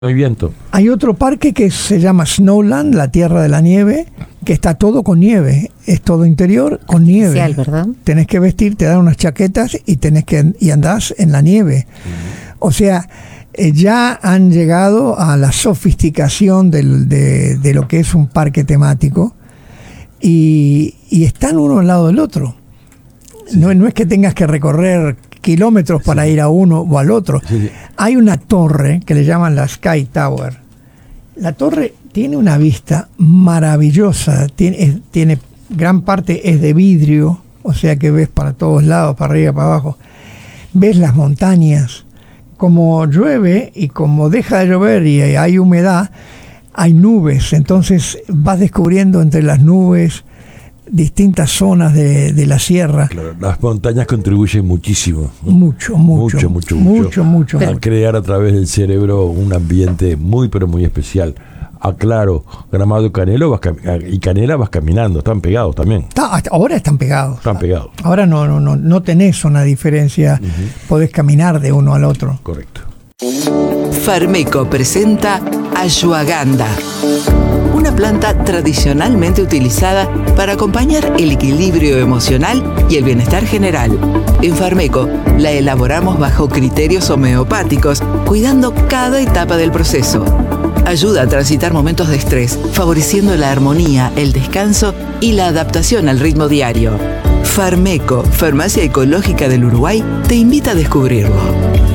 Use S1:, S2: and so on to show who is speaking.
S1: hay viento.
S2: Hay otro parque que se llama Snowland, la tierra de la nieve, que está todo con nieve, es todo interior con nieve.
S3: Artificial, ¿verdad?
S2: Tenés que vestir, te dan unas chaquetas y andás en la nieve. O sea, ya han llegado a la sofisticación de lo que es un parque temático y están uno al lado del otro. Sí. No es que tengas que recorrer kilómetros para ir a uno o al otro.
S1: Sí.
S2: Hay una torre que le llaman la Sky Tower. La torre tiene una vista maravillosa, tiene gran parte es de vidrio, o sea que ves para todos lados, para arriba, para abajo. Ves las montañas. Como llueve y como deja de llover y hay humedad, hay nubes. Entonces vas descubriendo entre las nubes distintas zonas de la sierra.
S1: Claro, las montañas contribuyen muchísimo.
S2: Mucho.
S1: A crear a través del cerebro un ambiente muy, pero muy especial. Aclaro, Gramado y Canela vas caminando, están pegados también.
S2: Ahora están pegados.
S1: Están pegados.
S2: Ahora no tenés una diferencia, podés caminar de uno al otro.
S1: Correcto.
S4: Farmeco presenta Ashwagandha, una planta tradicionalmente utilizada para acompañar el equilibrio emocional y el bienestar general. En Farmeco la elaboramos bajo criterios homeopáticos, cuidando cada etapa del proceso. Ayuda a transitar momentos de estrés, favoreciendo la armonía, el descanso y la adaptación al ritmo diario. Farmeco, Farmacia Ecológica del Uruguay, te invita a descubrirlo.